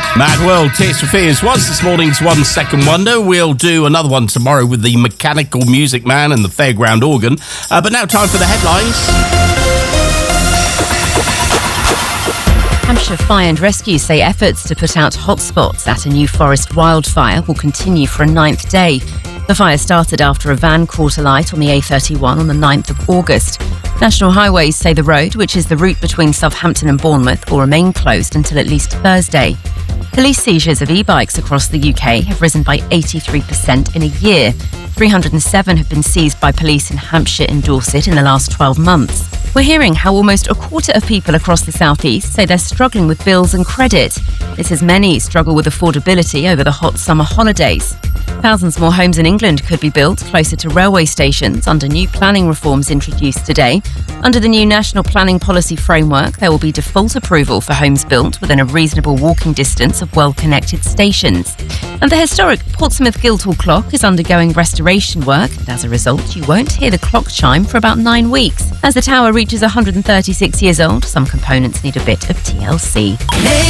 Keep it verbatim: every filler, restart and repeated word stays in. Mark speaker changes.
Speaker 1: Mad World, Tears for Fears was this morning's One Second Wonder. We'll do another one tomorrow with the Mechanical Music Man and the Fairground Organ. Uh, but now time for the headlines.
Speaker 2: Hampshire Fire and Rescue say efforts to put out hotspots at a New Forest wildfire will continue for a ninth day. The fire started after a van caught alight on the A thirty-one on the ninth of August. National Highways say the road, which is the route between Southampton and Bournemouth, will remain closed until at least Thursday. Police seizures of e-bikes across the U K have risen by eighty-three percent in a year. three hundred seven have been seized by police in Hampshire and Dorset in the last twelve months. We're hearing how almost a quarter of people across the South East say they're struggling with bills and credit. This as many struggle with affordability over the hot summer holidays. Thousands more homes in England could be built closer to railway stations under new planning reforms introduced today. Under the new National Planning Policy Framework, there will be default approval for homes built within a reasonable walking distance of well-connected stations. And the historic Portsmouth Guildhall clock is undergoing restoration work, and as a result, you won't hear the clock chime for about nine weeks. As the tower reaches one hundred thirty-six years old, some components need a bit of T L C.